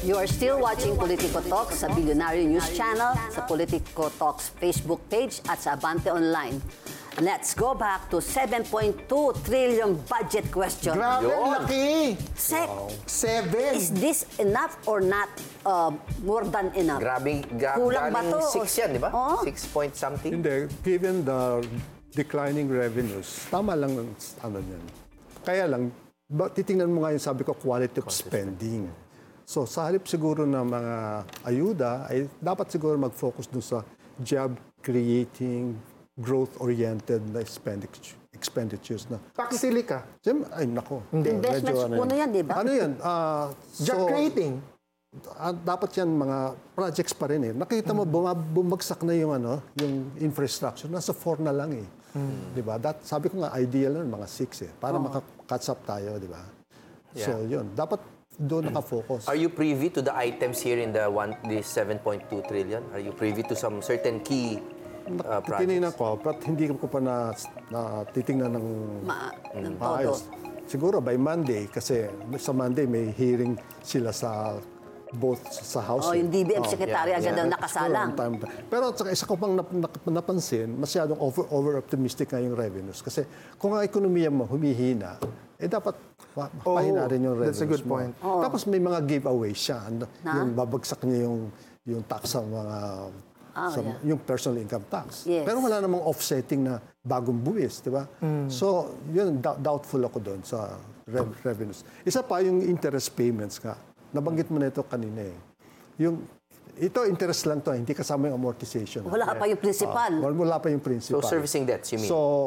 You are still watching Politico Talks sa Billionaire News Channel, sa Politico Talks Facebook page at sa Abante Online. Let's go back to 7.2 trillion budget question. Grabe, Yun. laki! Sec, 7. is this enough or not more than enough? Kulang ba to? galing 6 yan, di ba? Oo. 6 point something. Hindi, given the declining revenues, tama lang ang ano yan. Kaya lang, titingnan mo nga yung sabi ko, quality of spending. So sa halip siguro na mga ayuda, ay dapat siguro mag-focus dun sa job-creating, growth-oriented na expenditures na. Pakisili ka. Ay, nako. Investments, puno yan, di ba? Ano yan? Job creating. Dapat yan mga projects pa rin eh. Nakita mo, bumagsak na yung, yung infrastructure. Nasa 4 na lang eh. Di ba? Sabi ko nga, ideal na mga 6 eh. Para maka-catch up tayo, di ba? Yeah. So, yun. Dapat doon nakafocus. Are you privy to the items here in the 7.2 trillion? Are you privy to some certain key Tinignan projects? ko, but hindi ko pa na titingnan ng ng maayos. Siguro by Monday, kasi sa Monday may hearing sila sa both sa House. Oh, yung DBM Secretary agad daw Siguro nakasalang. on time. Pero at saka isa ko pang napansin, masyadong over-optimistic nga yung revenues. Kasi kung ang ekonomiya mo humihina, dapat pahina rin yung revenues that's a good mo. point. Tapos may mga giveaway siya. Yung babagsak niya yung tax sa mga yung personal income tax. Yes. Pero wala namang offsetting na bagong buwis, di ba? So, yun, doubtful ako doon sa revenues. Isa pa yung interest payments nga. Nabanggit mo na ito kanina eh. Ito, interest lang to, hindi kasama yung amortization. Wala pa yung principal. Wala pa yung principal. So, servicing debts, you mean? So,